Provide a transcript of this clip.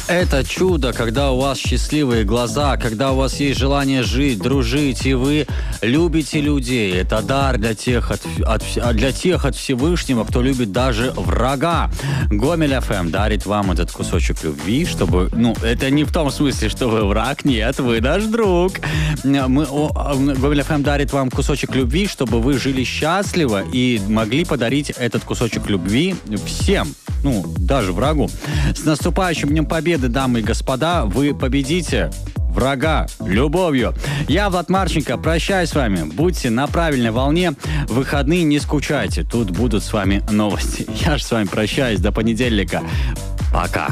Это чудо, когда у вас счастливые глаза, когда у вас есть желание жить, дружить, и вы любите людей. Это дар для тех от Всевышнего, кто любит даже врага. Гомель ФМ дарит вам этот кусочек любви, чтобы... это не в том смысле, что вы враг, нет, вы наш друг. Гомель ФМ дарит вам кусочек любви, чтобы вы жили счастливо и могли подарить этот кусочек любви всем. Даже врагу. С наступающим Днем Победы, дамы и господа, вы победите врага любовью. Я, Влад Марченко, прощаюсь с вами. Будьте на правильной волне. В выходные не скучайте. Тут будут с вами новости. Я же с вами прощаюсь. До понедельника. Пока.